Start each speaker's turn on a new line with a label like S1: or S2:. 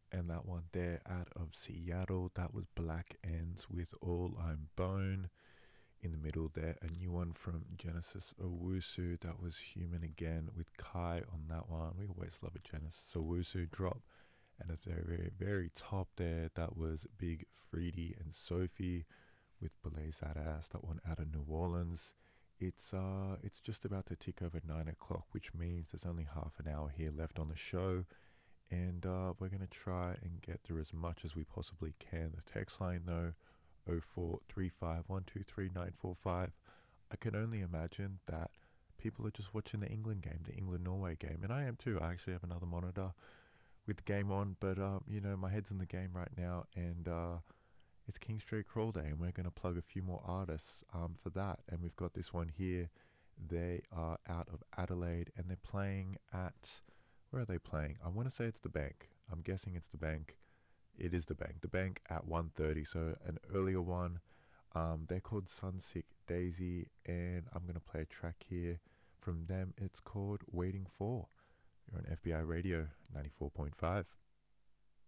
S1: And that one there out of Seattle, that was Black Ends with All I'm Bone. In the middle there, a new one from Genesis Owusu, that was Human Again with Kai on that one. We always love a Genesis Owusu drop. And at the very, very top there, that was Big Freedy and Sophie with Blaze That Ass, that one out of New Orleans. It's just about to tick over 9 o'clock, which means there's only half an hour here left on the show, and we're going to try and get through as much as we possibly can. The text line, though, 0435123945. I can only imagine that people are just watching the England game, the England-Norway game, and I am too. I actually have another monitor with the game on, but my head's in the game right now, and it's King Street Crawl Day, and we're going to plug a few more artists for that. And we've got this one here. They are out of Adelaide, and they're playing at, where are they playing? I want to say it's the Bank. I'm guessing it's the Bank. It is the Bank. The Bank at 1:30, so an earlier one. They're called Sunsick Daisy, and I'm going to play a track here from them. It's called Waiting For. You're on FBI Radio 94.5.